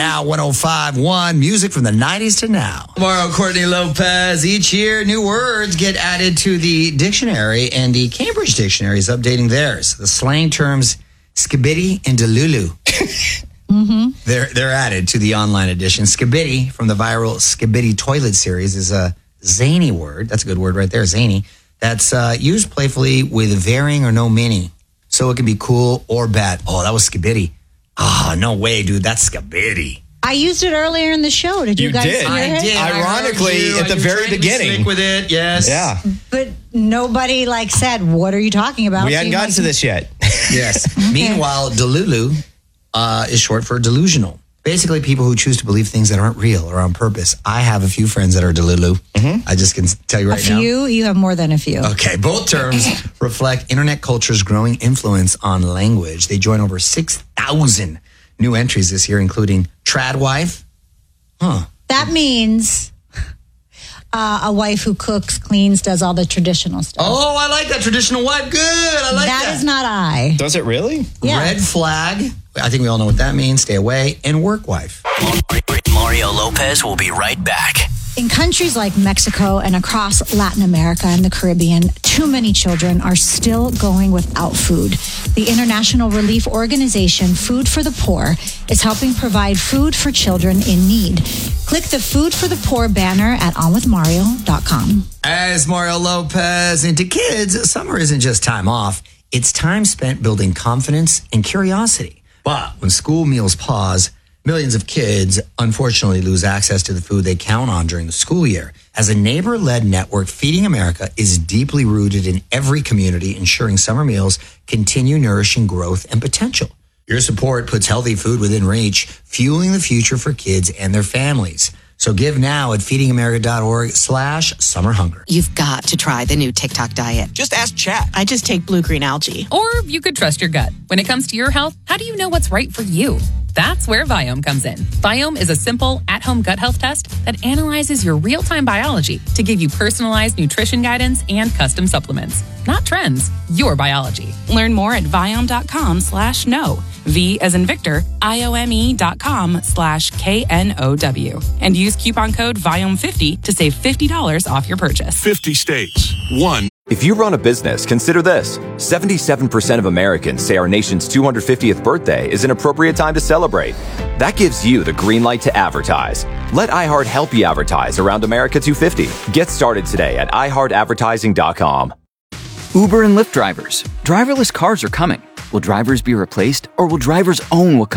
Now 105.1, music from the 90s to now. Tomorrow, Courtney Lopez. Each year, new words get added to the dictionary, and the Cambridge Dictionary is updating theirs. The slang terms skibidi and delulu. They're added to the online edition. Skibidi, from the viral Skibidi Toilet series, is a zany word. That's a good word right there, zany. That's used playfully with varying or no meaning. So it can be cool or bad. Oh, that was skibidi. Oh, no way, dude. That's skibidi. I used it earlier in the show. Did you guys hear it? I did. Ironically, at the very beginning. Slick with it, yes. Yeah. But nobody said, what are you talking about? We hadn't gotten to this yet. Yes. Okay. Meanwhile, delulu is short for delusional. Basically, people who choose to believe things that aren't real or on purpose. I have a few friends that are delulu. I just can tell you right now. A few? You have more than a few. Okay. Both terms reflect internet culture's growing influence on language. They join over 6,000 new entries this year, including tradwife. That means a wife who cooks, cleans, does all the traditional stuff. Oh, I like that. Traditional wife. Good. I like that. That is not I. Does it really? Yeah. Red flag. I think we all know what that means. Stay away. And work wife. Mario Lopez will be right back. In countries like Mexico and across Latin America and the Caribbean, too many children are still going without food. The international relief organization Food for the Poor is helping provide food for children in need. Click the Food for the Poor banner at onwithmario.com. As Mario Lopez, and to kids, summer isn't just time off. It's time spent building confidence and curiosity. But when school meals pause, millions of kids unfortunately lose access to the food they count on during the school year. As a neighbor-led network, Feeding America is deeply rooted in every community, ensuring summer meals continue nourishing growth and potential. Your support puts healthy food within reach, fueling the future for kids and their families. So give now at feedingamerica.org/summerhunger. You've got to try the new TikTok diet. Just ask Chat. I just take blue-green algae. Or you could trust your gut. When it comes to your health, how do you know what's right for you? That's where Viome comes in. Viome is a simple, at-home gut health test that analyzes your real-time biology to give you personalized nutrition guidance and custom supplements. Not trends, your biology. Learn more at Viome.com/know. V as in Victor, IOME.com/KNOW. And use coupon code VIOME50 to save $50 off your purchase. 50 states. 1. If you run a business, consider this. 77% of Americans say our nation's 250th birthday is an appropriate time to celebrate. That gives you the green light to advertise. Let iHeart help you advertise around America 250. Get started today at iHeartAdvertising.com. Uber and Lyft drivers. Driverless cars are coming. Will drivers be replaced, or will drivers own what comes